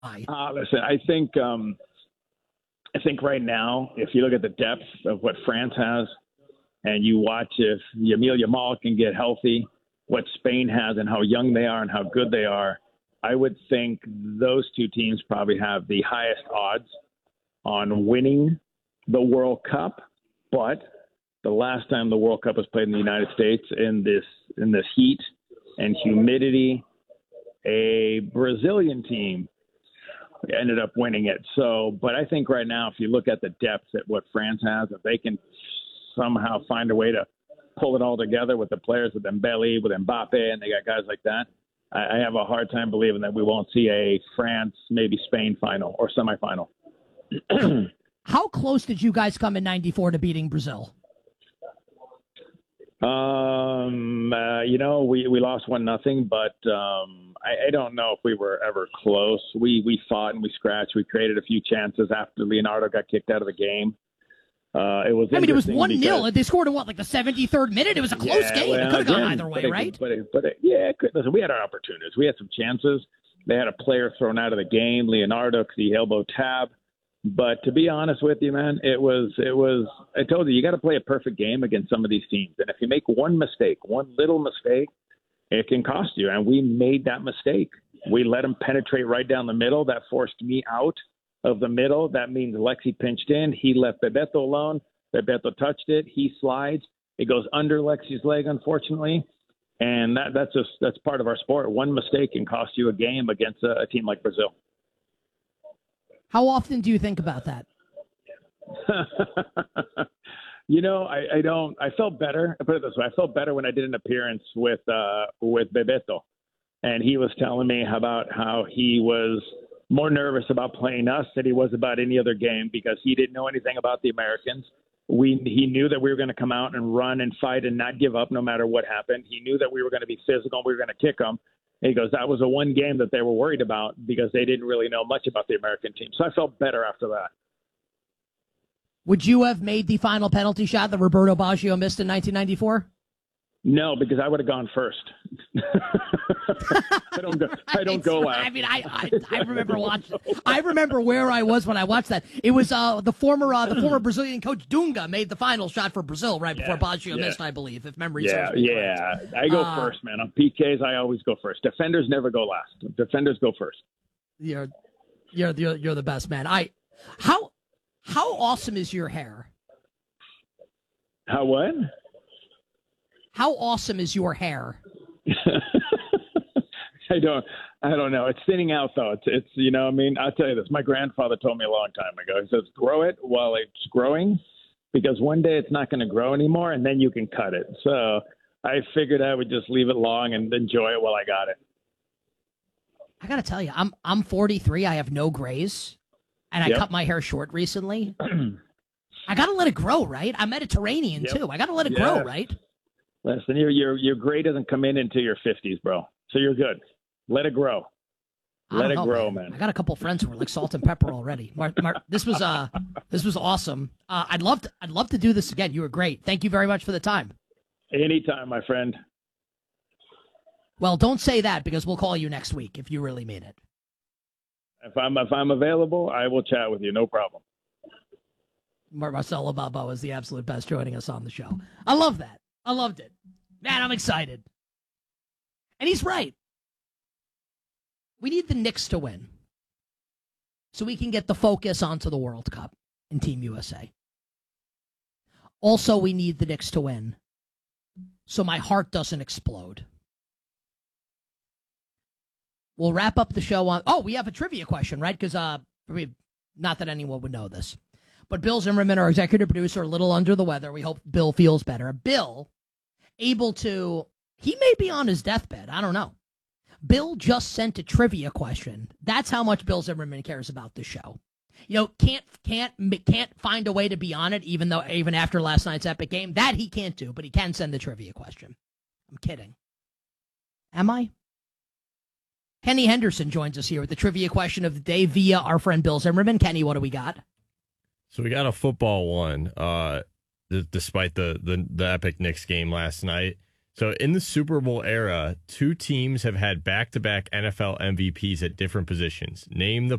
Why? Listen, I think right now, if you look at the depth of what France has, and you watch if Yamil Yamal can get healthy, what Spain has, and how young they are and how good they are, I would think those two teams probably have the highest odds on winning the World Cup. But the last time the World Cup was played in the United States in this heat and humidity, a Brazilian team ended up winning it. So, but I think right now, if you look at the depth at what France has, if they can somehow find a way to pull it all together with the players, with Dembele, with Mbappe, and they got guys like that, I have a hard time believing that we won't see a France, maybe Spain final or semifinal. How close did you guys come in '94 to beating Brazil? We lost 1-0, but I don't know if we were ever close. We fought and we scratched. We created a few chances after Leonardo got kicked out of the game. It was 1-0. They scored in the 73rd minute. It was a close game. Well, it could have gone either way, right? Listen, we had our opportunities. We had some chances. They had a player thrown out of the game, Leonardo, because he elbowed Tab. But to be honest with you, man, it was. I told you got to play a perfect game against some of these teams, and if you make one little mistake, it can cost you. And we made that mistake. We let them penetrate right down the middle. That forced me out of the middle. That means Lexi pinched in. He left Bebeto alone. Bebeto touched it. He slides. It goes under Lexi's leg, unfortunately. And that's part of our sport. One mistake can cost you a game against a team like Brazil. How often do you think about that? I don't. I felt better. I put it this way: I felt better when I did an appearance with Bebeto, and he was telling me about how he was more nervous about playing us than he was about any other game because he didn't know anything about the Americans. He knew that we were going to come out and run and fight and not give up no matter what happened. He knew that we were going to be physical and we were going to kick them. And he goes, that was the one game that they were worried about because they didn't really know much about the American team. So I felt better after that. Would you have made the final penalty shot that Roberto Baggio missed in 1994? No, because I would have gone first. I don't go last. I mean, I remember watching. I remember where I was when I watched that. It was the former Brazilian coach Dunga made the final shot for Brazil right before Baggio missed, I believe, if memory serves me correct. I go first, man. On PKs, I always go first. Defenders never go last. Defenders go first. You're the best, man. How awesome is your hair? How what? How awesome is your hair? I don't know. It's thinning out though. It's I'll tell you this. My grandfather told me a long time ago. He says, grow it while it's growing because one day it's not going to grow anymore and then you can cut it. So I figured I would just leave it long and enjoy it while I got it. I got to tell you, I'm 43. I have no grays and I cut my hair short recently. I got to let it grow, right? I'm Mediterranean too. I got to let it grow, right? Listen, your gray doesn't come in until your 50s, bro. So you're good. Let it grow. Let it grow, man. I got a couple friends who are like salt and pepper already. This was awesome. I'd love to do this again. You were great. Thank you very much for the time. Anytime, my friend. Well, don't say that because we'll call you next week if you really mean it. If I'm available, I will chat with you. No problem. Marcelo Balbo is the absolute best joining us on the show. I love that. I loved it. Man, I'm excited. And he's right. We need the Knicks to win so we can get the focus onto the World Cup and Team USA. Also, we need the Knicks to win so my heart doesn't explode. We'll wrap up the show on... Oh, we have a trivia question, right? Because, not that anyone would know this. But Bill Zimmerman, our executive producer, a little under the weather. We hope Bill feels better. Bill, able to... He may be on his deathbed. I don't know. Bill just sent a trivia question. That's how much Bill Zimmerman cares about the show. Can't find a way to be on it, even after last night's epic game. That he can't do, but he can send the trivia question. I'm kidding. Am I? Kenny Henderson joins us here with the trivia question of the day via our friend Bill Zimmerman. Kenny, what do we got? So we got a football one. Despite the epic Knicks game last night, So in the Super Bowl era, two teams have had back-to-back NFL MVPs at different positions. Name the